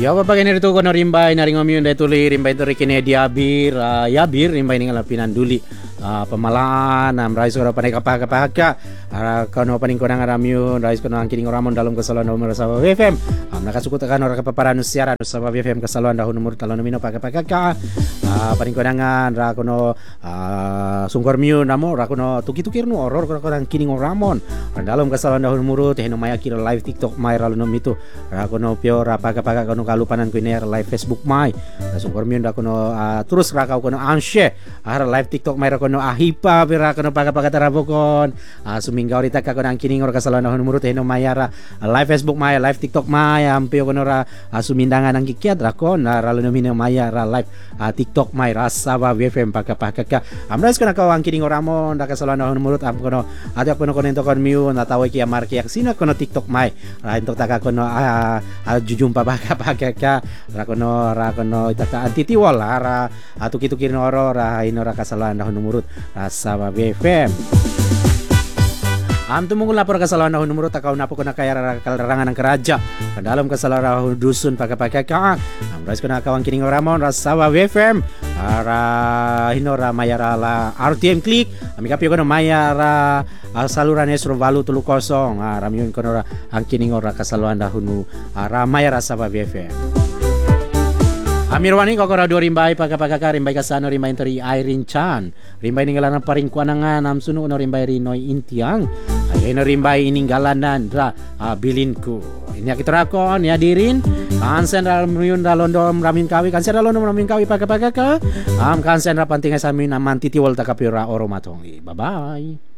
Ya babagai narito ko no rimbay naring omyun dahil tuloy rimbay to rikine diabir yabir rimbay ning lapinan duli pamalaan rais ko panay kapag kano paning ko nang aramyun rais ko nang kining oramon dalom kasaluan numero sa BFM nakasukot ka no kapaparan siara sa BFM kasaluan dahon numero talon mino pagka paning ko nang ra ko no sungkor myo namo ra ko no tuki-tukir no horror ko nang kining oramon dalom kasaluan dahon numero tehno maya kira live TikTok may ralo no mito ra ko no pyo ra pagka kono kalupanan ko iner live Facebook may sungkor myo da kono terus rakaw kono ansye live TikTok may ra kono ahipa pira kono pagka-tarabokon suminggaw rita ka kono ang kining or kasaluan dahon numero tehno mayara live Facebook may live TikTok may ampyo kono ra sumindangan ang kikiat ra kon ralo no mino mayara live TikTok may rasaba BFM pagka amras kono ka ang kining oramon da kasaluan dahon numero am kono adak kono ento kon myo nataway ki marki ak sino kono TikTok may ra entok taka kono jujumpa pagka rakono itaka antitiwal ra tuki-tuki noro ra inora kasaluan dahon numurut sama BFM tumungkol lapor kasaluan dahon numurut takaw na po ko na kaya kalarangan ng karaja dalam kasaluan dahon dusun pagka rais ko na kawang kining oramon rasaba BFM ra hinora mayara la RTM click amikapyo ko na mayara saluran esro valu tulu kosong ramyun ko na ang kining ora kasaluan dahon ra mayara saba BFM Amirwani ko radio rimbay pagka rimbay kasano rimbay teri Irene Chan rimbay ninggalan paring kuanangan amsuno no rimbay Rinoy Intiang ay no rimbay ininggalan dra bilin ko ini kita rakon ya dirin kansen ramyun dalondom ramin kawi kansen dalondom ramin kawi pagka kansen ra pantingay sa amin aman titiwal takapira oro matongi bye bye